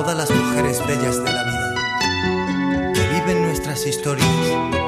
todas las mujeres bellas de la vida, que viven nuestras historias